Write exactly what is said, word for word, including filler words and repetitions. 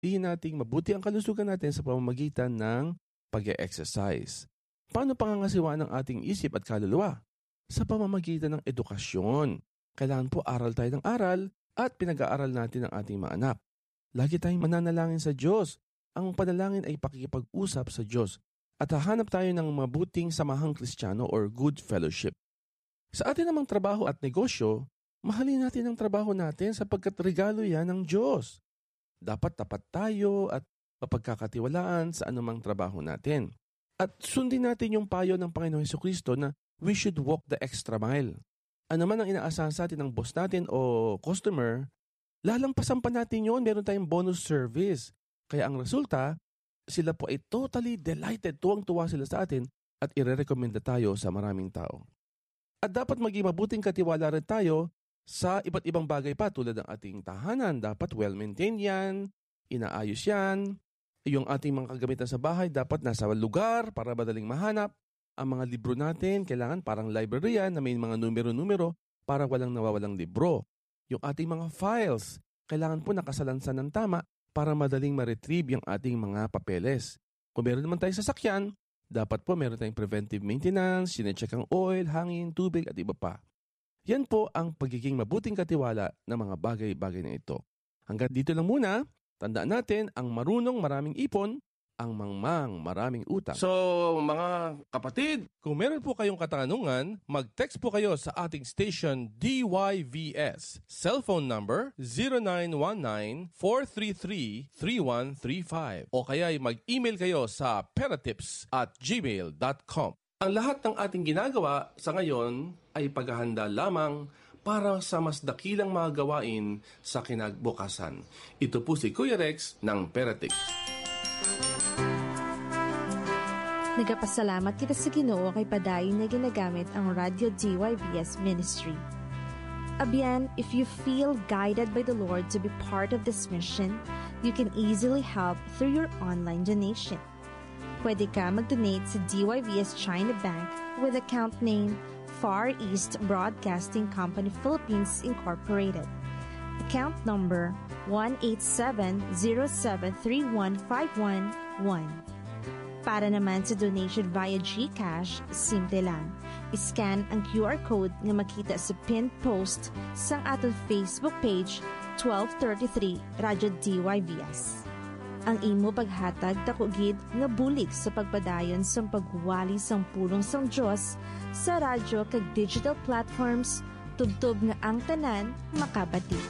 panatilihin nating mabuti ang kalusugan natin sa pamamagitan ng pag-e-exercise. Paano pangangasiwaan ng ating isip at kaluluwa? Sa pamamagitan ng edukasyon. Kailangan po aral tayo ng aral at pinag-aaral natin ang ating mga anak. Lagi tayong mananalangin sa Diyos. Ang panalangin ay pakikipag-usap sa Diyos at hahanap tayo ng mabuting samahang Kristiyano or good fellowship. Sa atin namang trabaho at negosyo, mahalin natin ang trabaho natin sapagkat regalo yan ng Diyos. Dapat tapat tayo at mapagkakatiwalaan sa anumang trabaho natin. At sundin natin yung payo ng Panginoong Hesukristo na we should walk the extra mile. Ano man ang inaasahan sa atin ng boss natin o customer, lalampasan pa natin yun, meron tayong bonus service. Kaya ang resulta, sila po ay totally delighted, tuwang-tuwa sila sa atin at ire-recommenda tayo sa maraming tao. At dapat maging mabuting katiwala rin tayo sa iba't ibang bagay pa tulad ng ating tahanan. Dapat well-maintained yan, inaayos yan. Yung ating mga kagamitan sa bahay dapat nasa lugar para madaling mahanap. Ang mga libro natin, kailangan parang library yan na may mga numero-numero para walang nawawalang libro. Yung ating mga files, kailangan po nakasalansan ng tama para madaling ma-retrieve yung ating mga papeles. Kung meron naman tayong sasakyan, dapat po meron tayong preventive maintenance, sinecheck ang oil, hangin, tubig at iba pa. Yan po ang pagiging mabuting katiwala ng mga bagay-bagay na ito. Hanggang dito lang muna, tandaan natin ang marunong maraming ipon, ang mangmang maraming utang. So, mga kapatid, kung meron po kayong katanungan, mag-text po kayo sa ating station D Y V S. Cellphone number zero nine one nine, four three three, three one three five. O kaya mag-email kayo sa peratips at gmail dot com. Ang lahat ng ating ginagawa sa ngayon ay paghahanda lamang para sa mas dakilang mga gawain sa kinagbukasan. Ito po si Kuya Rex ng Peratips. Nagapasalamat kita sa Ginoo kay padayon na ginagamit ang Radio D Y V S Ministry. Abiyan, if you feel guided by the Lord to be part of this mission, you can easily help through your online donation. Pwede ka mag-donate sa D Y V S China Bank with account name Far East Broadcasting Company Philippines Incorporated. Account number one eight seven zero seven three one five one one. Para naman sa donation via GCash, simple lang. I-scan ang Q R code na makita sa pinned post sa atong Facebook page twelve thirty-three Radyo D Y V S. Ang imo paghatag takugid nga bulig sa pagpadayon sa pagwali sang pulong sang Dios sa radyo kag digital platforms tubtob nga ang tanan makabati.